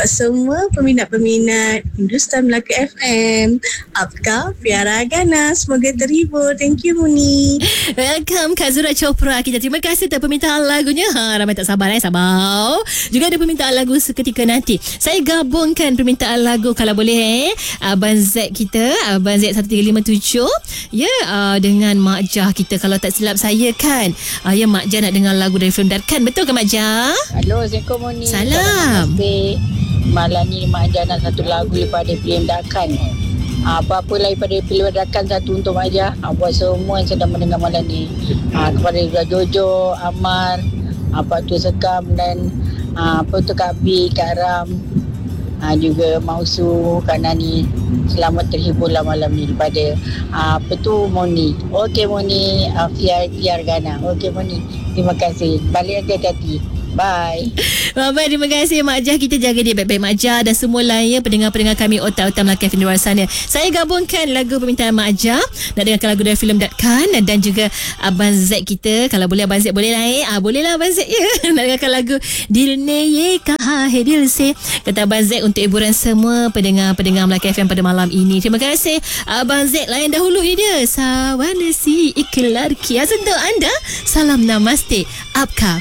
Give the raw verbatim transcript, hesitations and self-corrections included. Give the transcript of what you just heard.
buat semua peminat-peminat Hindustan Melaka F M. Apka, Fiara Gana. Semoga terhibur. Thank you, Muni. Welcome Kak Zura Chopra. Kita terima kasih atas permintaan lagunya. Ha, ramai tak sabar eh, sabar. Juga ada permintaan lagu seketika nanti. Saya gabungkan permintaan lagu kalau boleh eh. Abang Z kita, Abang Z one three five seven. Ya, uh, dengan Mak Jah kita. Kalau tak silap saya kan. Uh, ya, Mak Jah nak dengar lagu dari film Darkan. Betul ke Mak Jah? Halo, Assalamualaikum Moni. Salam. Namaste. Malam ni Mak Jah nak satu lagu daripada filem Darkan. Ha, apa-apa daripada filem Darkan satu untuk Mak Jah. Ha, buat semua yang sedang mendengar malam ni. Ha, kepada Ibu Jojo, Amar, ha, Pak Tua Sekam dan ha, apa tu Kak B, Kak Ram. Ha, juga Mausu, Kak Nani. Selamat terhiburlah malam ni daripada ha, apa tu Moni. Okey Moni, ha, Fiar, Fiar Gana. Okey Moni. Terima kasih. Balik nanti hati-hati. Bye. Baik, terima kasih Mak Jah. Kita jaga dia baik-baik Mak Jah dan semua lain pendengar-pendengar kami otak-otak Melaka F M di luar sana. Saya gabungkan lagu permintaan Mak Jah. Nak dengarkan lagu dari filem Datkan dan juga Abang Z kita. Kalau boleh Abang Z boleh lah eh. Ah, boleh lah Abang Z ya. Nak dengarkan lagu Dil ne ye kaha hai dil se. Kata Abang Z untuk hiburan semua pendengar-pendengar Melaka F M pada malam ini. Terima kasih Abang Z. Layan dahulu ni dia. Sawanasi iklar kias untuk anda. Salam namaste. Apka